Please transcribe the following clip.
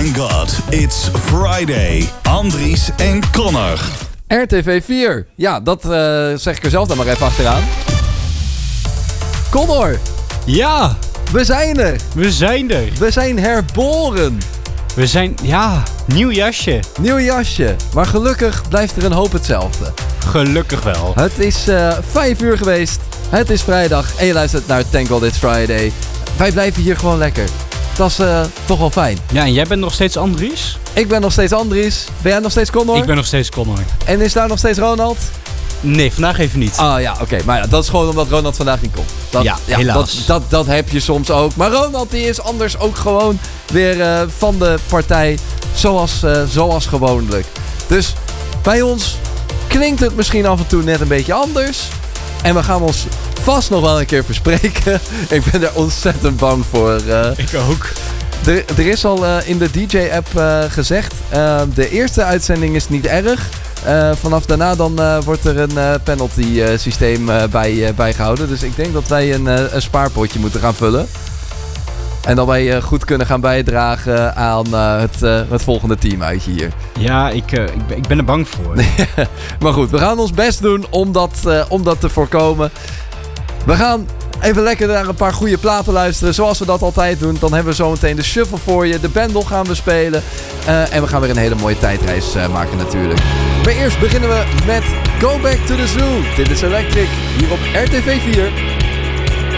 Thank God, it's Friday. Andries en Connor. RTV 4. Ja, dat zeg ik er zelf dan maar even achteraan. Connor. Ja. We zijn er. We zijn er. We zijn herboren. We zijn, nieuw jasje. Nieuw jasje. Maar gelukkig blijft er een hoop hetzelfde. Gelukkig wel. Het is 5 uur geweest. Het is vrijdag en je luistert naar Thank God It's Friday. Wij blijven hier gewoon lekker. Dat is toch wel fijn. Ja, en jij bent nog steeds Andries? Ik ben nog steeds Andries. Ben jij nog steeds Connor? Ik ben nog steeds Connor. En is daar nog steeds Ronald? Nee, vandaag even niet. Ah ja, oké. Maar ja, dat is gewoon omdat Ronald vandaag niet komt. Helaas. Dat heb je soms ook. Maar Ronald die is anders ook gewoon weer van de partij. Zoals gewoonlijk. Dus bij ons klinkt het misschien af en toe net een beetje anders. En we gaan ons vast nog wel een keer verspreken. Ik ben er ontzettend bang voor. Ik ook. Er is al in de DJ-app gezegd. De eerste uitzending is niet erg. Vanaf daarna dan wordt er een penalty systeem bijgehouden. Dus ik denk dat wij een spaarpotje moeten gaan vullen. En dat wij goed kunnen gaan bijdragen aan het volgende teamuitje hier. Ja, ik ben er bang voor. Maar goed, we gaan ons best doen om dat te voorkomen. We gaan even lekker naar een paar goede platen luisteren, zoals we dat altijd doen. Dan hebben we zometeen de shuffle voor je. De bundle gaan we spelen. En we gaan weer een hele mooie tijdreis maken natuurlijk. Maar eerst beginnen we met Go Back to the Zoo. Dit is Electric, hier op RTV 4.